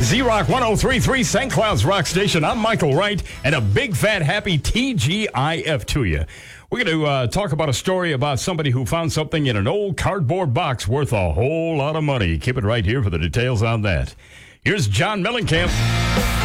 Z-Rock 103.3 St. Cloud's Rock Station. I'm Michael Wright, and a big, fat, happy TGIF to you. We're going to talk about a story about somebody who found something in an old cardboard box worth a whole lot of money. Keep it right here for the details on that. Here's John Mellencamp.